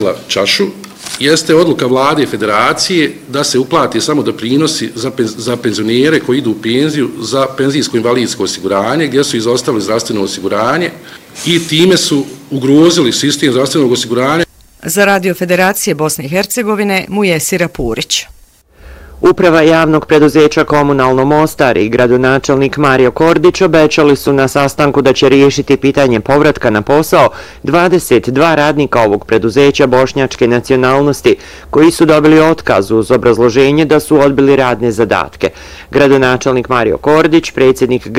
čašu jeste odluka vlade i federacije da se uplati samo doprinosi za penzionere koji idu u penziju za penzijsko-invalidsko osiguranje, gdje su izostavili zdravstveno osiguranje i time su ugrozili sistem zdravstvenog osiguranja. Za Radio Federacije Bosne i Hercegovine Mujesira Purić. Uprava javnog preduzeća Komunalno Mostar i gradonačelnik Mario Kordić obećali su na sastanku da će riješiti pitanje povratka na posao 22 radnika ovog preduzeća bošnjačke nacionalnosti koji su dobili otkaz uz obrazloženje da su odbili radne zadatke. Gradonačelnik Mario Kordić, predsjednik